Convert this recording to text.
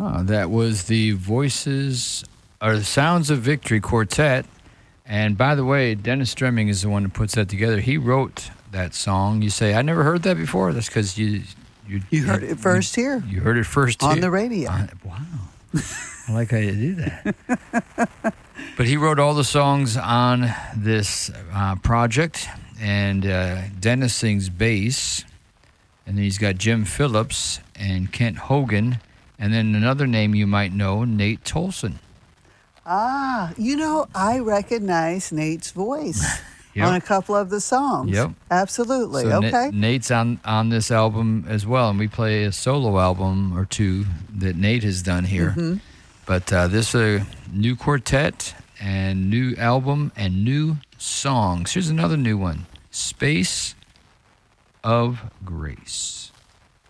That was the Voices or the Sounds of Victory Quartet. And by the way, Dennis Stremming is the one that puts that together. He wrote that song. You say, I never heard that before. That's because you heard it first here. You heard it first on here. the radio. Wow. I like how you do that. But he wrote all the songs on this project. And Dennis sings bass. And then he's got Jim Phillips and Kent Hogan. And then another name you might know, Nate Tolson. I recognize Nate's voice Yep. on a couple of the songs. Yep. Absolutely. So okay. Nate's on this album as well, and we play a solo album or two that Nate has done here. Mm-hmm. But this is a new quartet and new album and new songs. Here's another new one, Space of Grace.